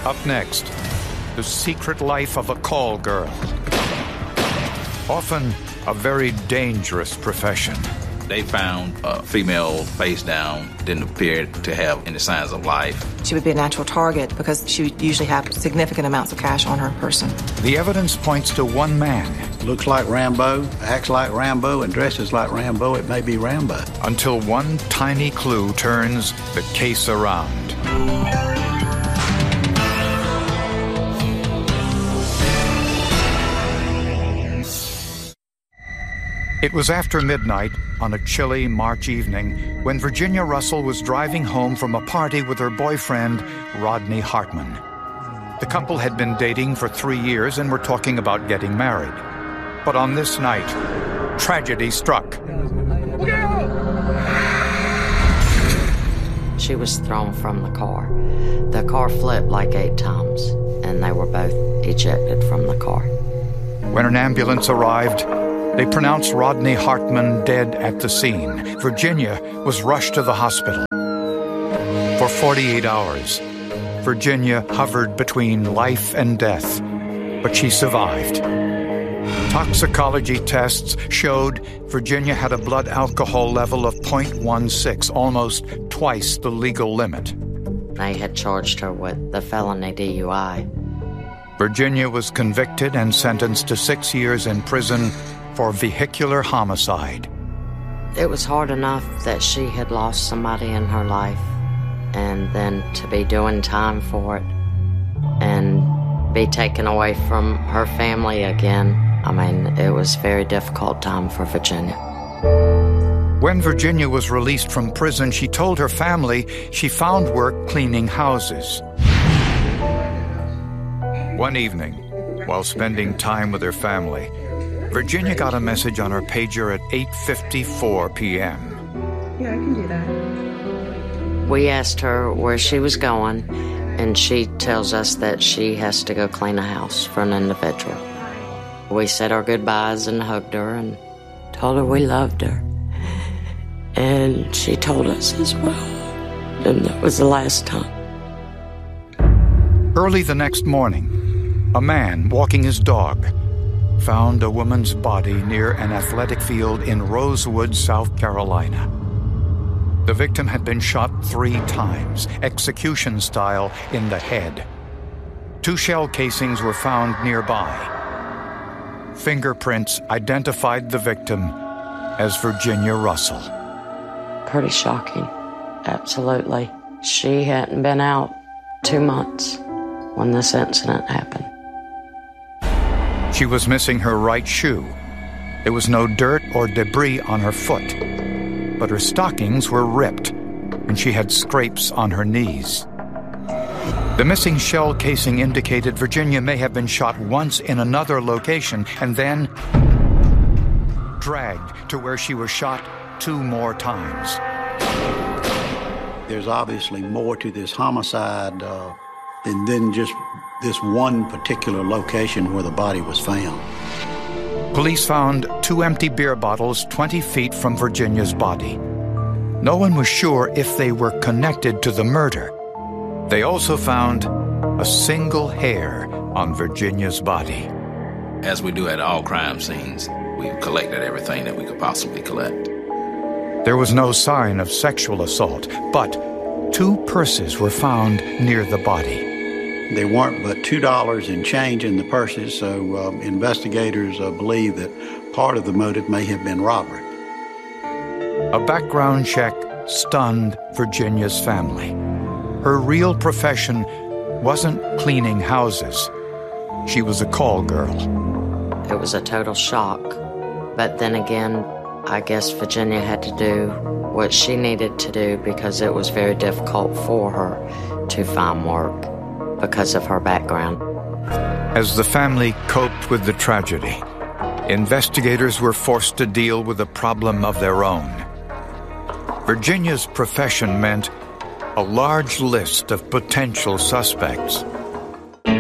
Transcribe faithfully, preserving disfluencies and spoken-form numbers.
Up next, the secret life of a call girl. Often a very dangerous profession. They found a female face down, didn't appear to have any signs of life. She would be a natural target because she would usually have significant amounts of cash on her person. The evidence points to one man. Looks like Rambo, acts like Rambo, and dresses like Rambo. It may be Rambo. Until one tiny clue turns the case around. It was after midnight on a chilly March evening when Virginia Russell was driving home from a party with her boyfriend, Rodney Hartman. The couple had been dating for three years and were talking about getting married. But on this night, tragedy struck. She was thrown from the car. The car flipped like eight times, and they were both ejected from the car. When an ambulance arrived, they pronounced Rodney Hartman dead at the scene. Virginia was rushed to the hospital. For forty-eight hours, Virginia hovered between life and death, but she survived. Toxicology tests showed Virginia had a blood alcohol level of zero point one six, almost twice the legal limit. They had charged her with the felony D U I. Virginia was convicted and sentenced to six years in prison for vehicular homicide. It was hard enough that she had lost somebody in her life, and then to be doing time for it and be taken away from her family again. I mean, it was a very difficult time for Virginia. When Virginia was released from prison, she told her family she found work cleaning houses. One evening, while spending time with her family, Virginia got a message on her pager at eight fifty-four p.m. Yeah, I can do that. We asked her where she was going, and she tells us that she has to go clean a house for an individual. We said our goodbyes and hugged her and told her we loved her. And she told us as well. And that was the last time. Early the next morning, a man walking his dog found a woman's body near an athletic field in Rosewood, South Carolina. The victim had been shot three times, execution style, in the head. Two shell casings were found nearby. Fingerprints identified the victim as Virginia Russell. Pretty shocking, absolutely. She hadn't been out two months when this incident happened. She was missing her right shoe. There was no dirt or debris on her foot, but her stockings were ripped, and she had scrapes on her knees. The missing shell casing indicated Virginia may have been shot once in another location and then dragged to where she was shot two more times. There's obviously more to this homicide uh, than, than just this one particular location where the body was found. Police found two empty beer bottles twenty feet from Virginia's body. No one was sure if they were connected to the murder. They also found a single hair on Virginia's body. As we do at all crime scenes, we collected everything that we could possibly collect. There was no sign of sexual assault, but two purses were found near the body. There weren't but two dollars in change in the purses, so uh, investigators uh, believe that part of the motive may have been robbery. A background check stunned Virginia's family. Her real profession wasn't cleaning houses. She was a call girl. It was a total shock. But then again, I guess Virginia had to do what she needed to do because it was very difficult for her to find work because of her background. As the family coped with the tragedy, investigators were forced to deal with a problem of their own. Virginia's profession meant a large list of potential suspects.